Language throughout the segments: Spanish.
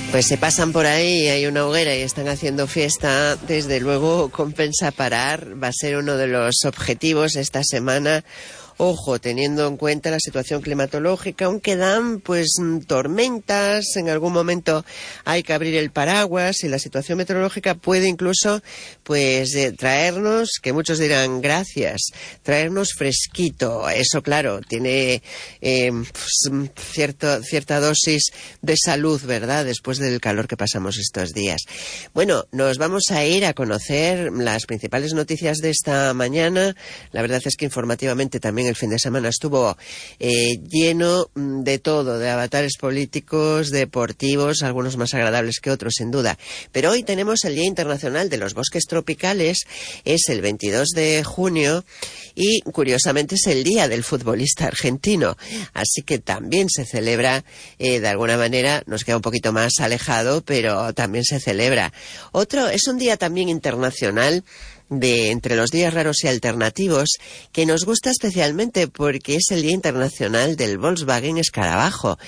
Pues se pasan por ahí, hay una hoguera y están haciendo fiesta, desde luego compensa parar, va a ser uno de los objetivos esta semana. Ojo, teniendo en cuenta la situación climatológica, aunque dan pues tormentas, en algún momento hay que abrir el paraguas y la situación meteorológica puede incluso pues traernos, que muchos dirán gracias, traernos fresquito. Eso claro, tiene pues, cierta dosis de salud, ¿verdad?, después del calor que pasamos estos días. Bueno, nos vamos a ir a conocer las principales noticias de esta mañana. La verdad es que informativamente también el fin de semana estuvo lleno de todo, de avatares políticos, deportivos, algunos más agradables que otros, sin duda. Pero hoy tenemos el Día Internacional de los Bosques Tropicales, es el 22 de junio y, curiosamente, es el Día del Futbolista Argentino. Así que también se celebra, de alguna manera, nos queda un poquito más alejado, pero también se celebra. Es un día también internacional de entre los días raros y alternativos, que nos gusta especialmente porque es el Día Internacional del Volkswagen Escarabajo.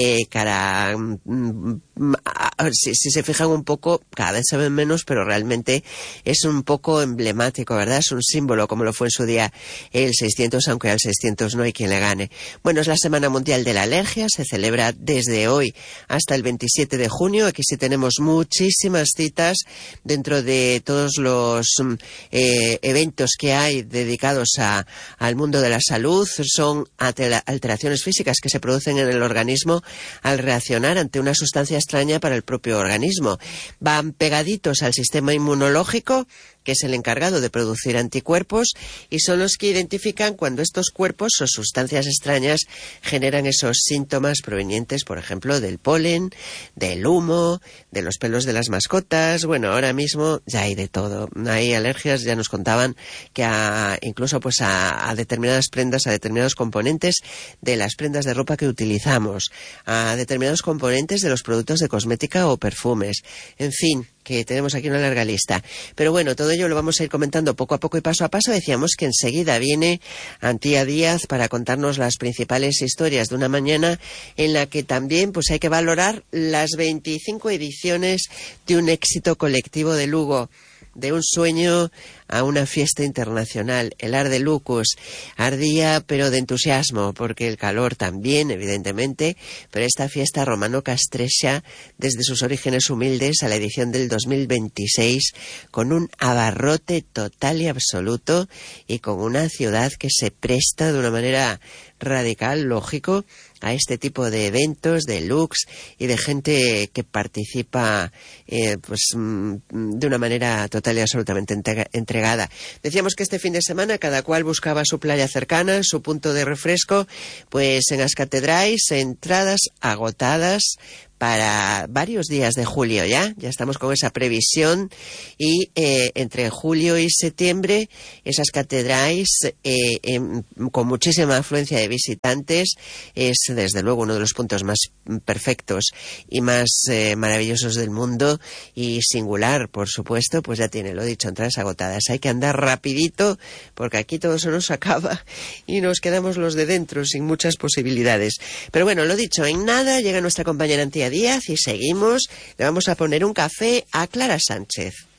Si se fijan un poco, cada vez se ven menos, pero realmente es un poco emblemático, ¿verdad? Es un símbolo, como lo fue en su día el 600, aunque al 600 no hay quien le gane. Bueno, es la Semana Mundial de la Alergia, se celebra desde hoy hasta el 27 de junio. Aquí sí tenemos muchísimas citas dentro de todos los eventos que hay dedicados al mundo de la salud. Son alteraciones físicas que se producen en el organismo al reaccionar ante una sustancia extraña para el propio organismo. Van pegaditos al sistema inmunológico, que es el encargado de producir anticuerpos, y son los que identifican cuando estos cuerpos o sustancias extrañas generan esos síntomas provenientes, por ejemplo, del polen, del humo, de los pelos de las mascotas. Bueno, ahora mismo ya hay de todo. Hay alergias, ya nos contaban, que incluso pues a determinadas prendas, a determinados componentes de las prendas de ropa que utilizamos, a determinados componentes de los productos de cosmética o perfumes. En fin, que tenemos aquí una larga lista. Pero bueno, todo ello lo vamos a ir comentando poco a poco y paso a paso. Decíamos que enseguida viene Antía Díaz para contarnos las principales historias de una mañana en la que también pues hay que valorar las 25 ediciones de un éxito colectivo de Lugo. De un sueño a una fiesta internacional. El Ar de Lucus ardía, pero de entusiasmo, porque el calor también, evidentemente, pero esta fiesta romano-castrexa, desde sus orígenes humildes a la edición del 2026, con un abarrote total y absoluto, y con una ciudad que se presta de una manera radical, lógico, a este tipo de eventos, de looks y de gente que participa de una manera total y absolutamente entregada. Decíamos que este fin de semana cada cual buscaba su playa cercana, su punto de refresco, pues en las catedrales, entradas agotadas para varios días de julio ya estamos con esa previsión y entre julio y septiembre esas catedrales con muchísima afluencia de visitantes es desde luego uno de los puntos más perfectos y más maravillosos del mundo y singular, por supuesto, pues ya tiene, lo dicho, entradas agotadas. Hay que andar rapidito porque aquí todo se nos acaba y nos quedamos los de dentro sin muchas posibilidades. Pero bueno, lo dicho, en nada llega nuestra compañera Antía Díaz y seguimos. Le vamos a poner un café a Clara Sánchez.